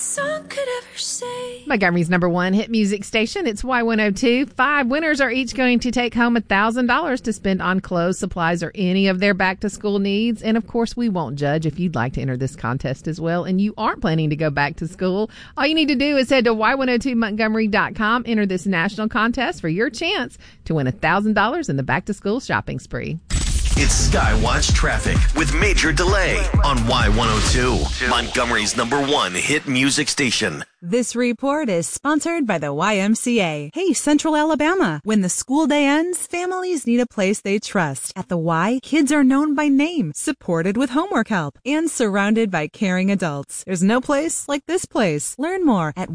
song could ever say. Montgomery's number one hit music station. It's Y102. 5 winners are each going to take home $1,000 to spend on clothes, supplies, or any of their back-to-school needs. And, of course, we won't judge if you'd like to enter this contest as well and you aren't planning to go back to school. All you need to do is head to Y102Montgomery.com, enter this national contest for your chance to win $1,000 in the back-to-school shopping spree. It's Skywatch Traffic with Major Delay on Y102, Montgomery's number one hit music station. This report is sponsored by the YMCA. Hey, Central Alabama. When the school day ends, families need a place they trust. At the Y, kids are known by name, supported with homework help, and surrounded by caring adults. There's no place like this place. Learn more at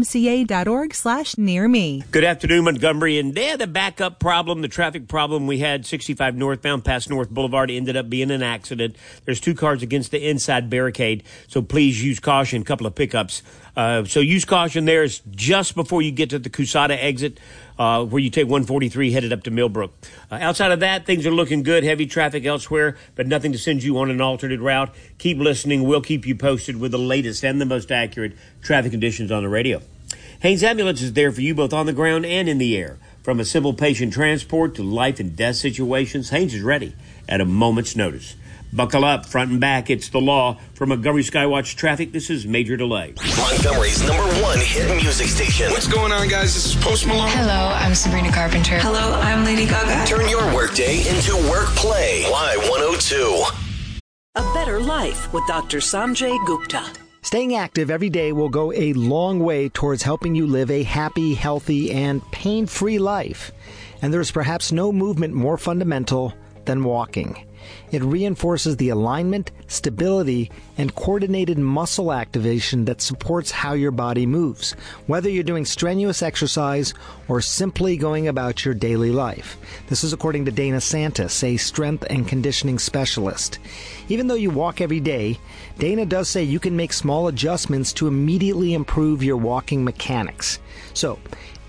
ymca.org/nearme. Good afternoon, Montgomery. And they had a backup problem, the traffic problem we had 65 northbound past North Boulevard ended up being an accident. There's 2 cars against the inside barricade, so please use caution. A couple of pickups. So use caution there. It's just before you get to the Cusada exit where you take 143 headed up to Millbrook. Outside of that, things are looking good. Heavy traffic elsewhere, but nothing to send you on an alternate route. Keep listening. We'll keep you posted with the latest and the most accurate traffic conditions on the radio. Haynes Ambulance is there for you both on the ground and in the air. From a simple patient transport to life and death situations, Haynes is ready at a moment's notice. Buckle up, front and back, it's the law. From Montgomery Skywatch Traffic, this is Major Delay. Montgomery's number one hit music station. What's going on, guys? This is Post Malone. Hello, I'm Sabrina Carpenter. Hello, I'm Lady Gaga. Turn your workday into work play. Y102. A Better Life with Dr. Sanjay Gupta. Staying active every day will go a long way towards helping you live a happy, healthy, and pain-free life. And there is perhaps no movement more fundamental than walking. It reinforces the alignment, stability, and coordinated muscle activation that supports how your body moves, whether you're doing strenuous exercise or simply going about your daily life. This is according to Dana Santis, a strength and conditioning specialist. Even though you walk every day, Dana does say you can make small adjustments to immediately improve your walking mechanics. So,